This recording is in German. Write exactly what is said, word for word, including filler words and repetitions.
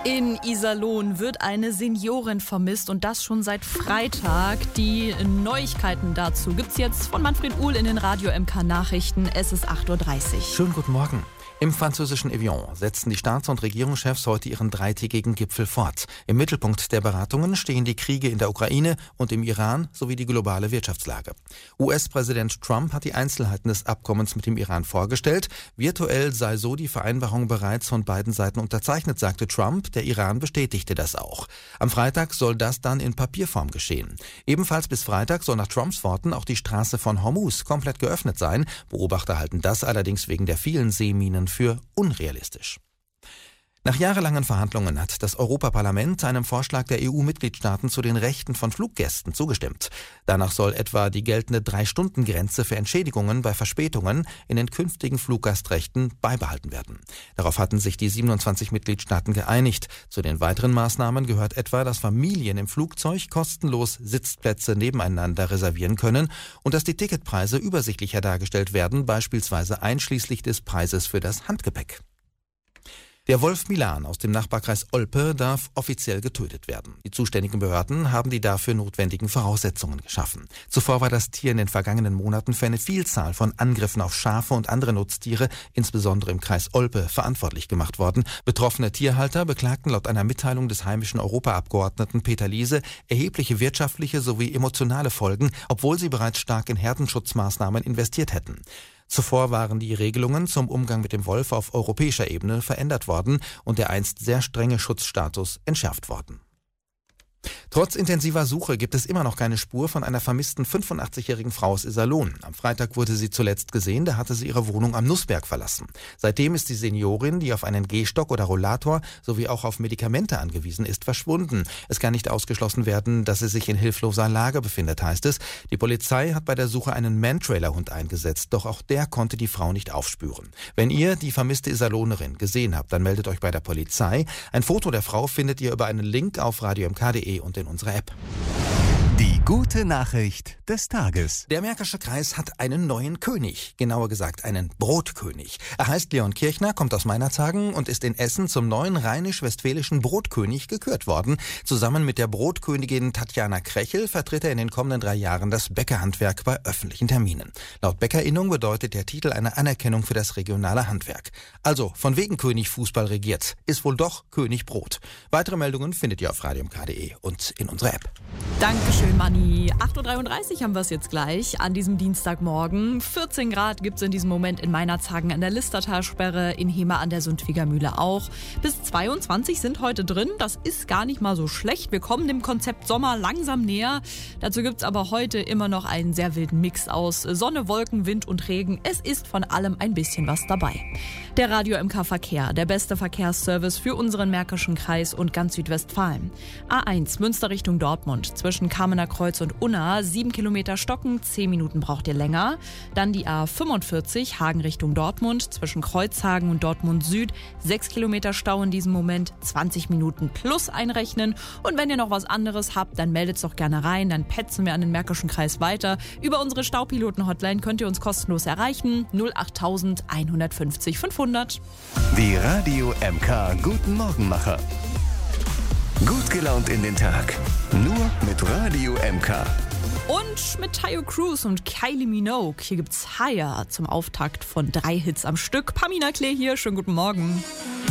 In Iserlohn wird eine Seniorin vermisst und das schon seit Freitag. Die Neuigkeiten dazu gibt's jetzt von Manfred Uhl in den Radio M K Nachrichten. Es ist acht Uhr dreißig. Schönen guten Morgen. Im französischen Evian setzen die Staats- und Regierungschefs heute ihren dreitägigen Gipfel fort. Im Mittelpunkt der Beratungen stehen die Kriege in der Ukraine und im Iran sowie die globale Wirtschaftslage. U S-Präsident Trump hat die Einzelheiten des Abkommens mit dem Iran vorgestellt. Virtuell sei so die Vereinbarung bereits von beiden Seiten unterzeichnet, sagte Trump. Der Iran bestätigte das auch. Am Freitag soll das dann in Papierform geschehen. Ebenfalls bis Freitag soll nach Trumps Worten auch die Straße von Hormuz komplett geöffnet sein. Beobachter halten das allerdings wegen der vielen Seeminen für unrealistisch. Nach jahrelangen Verhandlungen hat das Europaparlament einem Vorschlag der E U-Mitgliedstaaten zu den Rechten von Fluggästen zugestimmt. Danach soll etwa die geltende Drei-Stunden-Grenze für Entschädigungen bei Verspätungen in den künftigen Fluggastrechten beibehalten werden. Darauf hatten sich die siebenundzwanzig Mitgliedstaaten geeinigt. Zu den weiteren Maßnahmen gehört etwa, dass Familien im Flugzeug kostenlos Sitzplätze nebeneinander reservieren können und dass die Ticketpreise übersichtlicher dargestellt werden, beispielsweise einschließlich des Preises für das Handgepäck. Der Wolf Milan aus dem Nachbarkreis Olpe darf offiziell getötet werden. Die zuständigen Behörden haben die dafür notwendigen Voraussetzungen geschaffen. Zuvor war das Tier in den vergangenen Monaten für eine Vielzahl von Angriffen auf Schafe und andere Nutztiere, insbesondere im Kreis Olpe, verantwortlich gemacht worden. Betroffene Tierhalter beklagten laut einer Mitteilung des heimischen Europaabgeordneten Peter Liese erhebliche wirtschaftliche sowie emotionale Folgen, obwohl sie bereits stark in Herdenschutzmaßnahmen investiert hätten. Zuvor waren die Regelungen zum Umgang mit dem Wolf auf europäischer Ebene verändert worden und der einst sehr strenge Schutzstatus entschärft worden. Trotz intensiver Suche gibt es immer noch keine Spur von einer vermissten fünfundachtzigjährigen Frau aus Iserlohn. Am Freitag wurde sie zuletzt gesehen, da hatte sie ihre Wohnung am Nussberg verlassen. Seitdem ist die Seniorin, die auf einen Gehstock oder Rollator sowie auch auf Medikamente angewiesen ist, verschwunden. Es kann nicht ausgeschlossen werden, dass sie sich in hilfloser Lage befindet, heißt es. Die Polizei hat bei der Suche einen Man-Trailer-Hund eingesetzt, doch auch der konnte die Frau nicht aufspüren. Wenn ihr die vermisste Iserlohnerin gesehen habt, dann meldet euch bei der Polizei. Ein Foto der Frau findet ihr über einen Link auf radio m k punkt d e und in unserer App. Die gute Nachricht des Tages. Der Märkische Kreis hat einen neuen König, genauer gesagt einen Brotkönig. Er heißt Leon Kirchner, kommt aus Meinerzhagen und ist in Essen zum neuen rheinisch-westfälischen Brotkönig gekürt worden. Zusammen mit der Brotkönigin Tatjana Krechel vertritt er in den kommenden drei Jahren das Bäckerhandwerk bei öffentlichen Terminen. Laut Bäckerinnung bedeutet der Titel eine Anerkennung für das regionale Handwerk. Also, von wegen König Fußball regiert, ist wohl doch König Brot. Weitere Meldungen findet ihr auf radio m k punkt d e und in unserer App. Dankeschön, Manni. acht Uhr dreiunddreißig haben wir es jetzt gleich an diesem Dienstagmorgen. vierzehn Grad gibt es in diesem Moment in Meinerzhagen an der Listertalsperre, in Hema an der Sundwiger Mühle auch. Bis zweiundzwanzig sind heute drin. Das ist gar nicht mal so schlecht. Wir kommen dem Konzept Sommer langsam näher. Dazu gibt es aber heute immer noch einen sehr wilden Mix aus Sonne, Wolken, Wind und Regen. Es ist von allem ein bisschen was dabei. Der Radio M K Verkehr, der beste Verkehrsservice für unseren Märkischen Kreis und ganz Südwestfalen. A eins Münster Richtung Dortmund zwischen Kamener Kreuz und Unna, sieben Kilometer stocken, zehn Minuten braucht ihr länger. Dann die A fünfundvierzig Hagen Richtung Dortmund zwischen Kreuzhagen und Dortmund Süd, sechs Kilometer Stau in diesem Moment, zwanzig Minuten plus einrechnen. Und wenn ihr noch was anderes habt, dann meldet es doch gerne rein, dann petzen wir an den Märkischen Kreis weiter. Über unsere Staupiloten-Hotline könnt ihr uns kostenlos erreichen, null acht eins fünf null fünfhundert. Die Radio M K Guten Morgenmacher. Gut gelaunt in den Tag. Nur mit Radio M K. Und mit Tayo Cruz und Kylie Minogue. Hier gibt's Higher zum Auftakt von drei Hits am Stück. Pamina Klee hier, schönen guten Morgen.